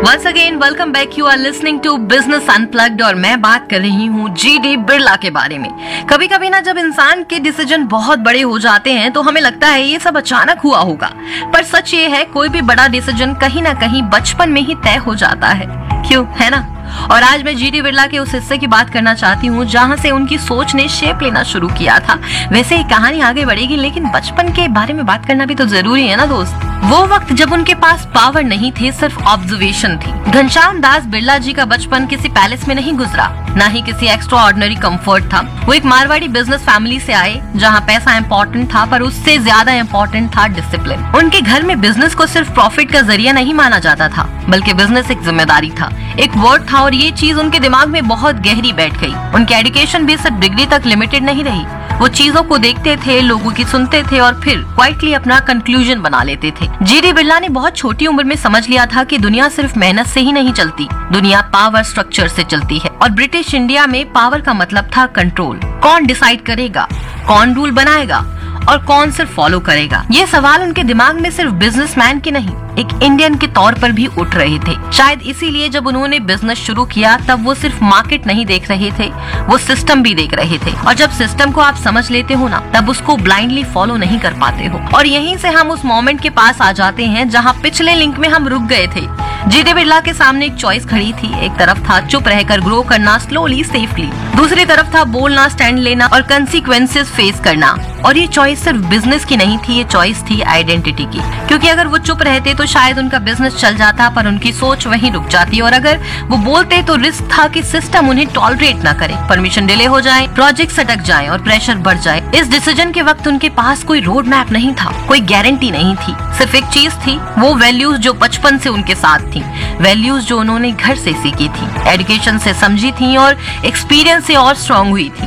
Once again welcome back. You are listening to business unplugged और मैं बात कर रही हूँ जीडी बिरला के बारे में। कभी कभी ना जब इंसान के डिसीजन बहुत बड़े हो जाते हैं तो हमें लगता है ये सब अचानक हुआ होगा, पर सच ये है कोई भी बड़ा डिसीजन कहीं ना कहीं बचपन में ही तय हो जाता है। क्यों, है ना? और आज मैं जीडी बिरला के उस हिस्से की बात करना चाहती हूँ जहाँ से उनकी सोच ने शेप लेना शुरू किया था। वैसे ही कहानी आगे बढ़ेगी, लेकिन बचपन के बारे में बात करना भी तो जरूरी है ना दोस्त। वो वक्त जब उनके पास पावर नहीं थे, सिर्फ ऑब्जर्वेशन थी। घनश्याम दास बिरला जी का बचपन किसी पैलेस में नहीं गुजरा, ना ही किसी एक्स्ट्रा ऑर्डिनरी कम्फर्ट था। वो एक मारवाड़ी बिजनेस फैमिली से आए जहाँ पैसा इम्पोर्टेंट था, पर उससे ज्यादा इम्पोर्टेंट था डिसिप्लिन। उनके घर में बिजनेस को सिर्फ प्रॉफिट का जरिया नहीं माना जाता था, बल्कि बिजनेस एक जिम्मेदारी था, एक वर्ड था, और ये चीज उनके दिमाग में बहुत गहरी बैठ गई। उनकी एजुकेशन भी सिर्फ डिग्री तक लिमिटेड नहीं रही। वो चीजों को देखते थे, लोगों की सुनते थे और फिर क्वाइटली अपना कंक्लूजन बना लेते थे। जीडी बिरला ने बहुत छोटी उम्र में समझ लिया था कि दुनिया सिर्फ मेहनत से ही नहीं चलती, दुनिया पावर स्ट्रक्चर से चलती है। और ब्रिटिश इंडिया में पावर का मतलब था कंट्रोल। कौन डिसाइड करेगा, कौन रूल बनाएगा और कौन सिर्फ फॉलो करेगा? ये सवाल उनके दिमाग में सिर्फ बिजनेसमैन के नहीं, एक इंडियन के तौर पर भी उठ रहे थे। शायद इसीलिए जब उन्होंने बिजनेस शुरू किया तब वो सिर्फ मार्केट नहीं देख रहे थे, वो सिस्टम भी देख रहे थे। और जब सिस्टम को आप समझ लेते हो ना, तब उसको ब्लाइंडली फॉलो नहीं कर पाते हो। और यहीं से हम उस मोमेंट के पास आ जाते हैं जहाँ पिछले लिंक में हम रुक गए थे। जीडी बिरला के सामने एक चॉइस खड़ी थी। एक तरफ था चुप रहकर ग्रो करना स्लोली सेफली, दूसरी तरफ था बोलना, स्टैंड लेना और कंसीक्वेंसेस फेस करना। और ये चॉइस सिर्फ बिजनेस की नहीं थी, ये चॉइस थी आइडेंटिटी की। क्योंकि अगर वो चुप रहते तो शायद उनका बिजनेस चल जाता, पर उनकी सोच वहीं रुक जाती। और अगर वो बोलते तो रिस्क था कि सिस्टम उन्हें टॉलरेट ना करे, परमिशन डिले हो जाए, प्रोजेक्ट अटक जाए और प्रेशर बढ़ जाए। इस डिसीजन के वक्त उनके पास कोई रोड मैप नहीं था, कोई गारंटी नहीं थी। सिर्फ एक चीज थी, वो वैल्यूज जो बचपन से उनके साथ थी, वैल्यूज जो उन्होंने घर से सीखी थी, एजुकेशन से समझी थी और एक्सपीरियंस से और स्ट्रॉन्ग हुई थी।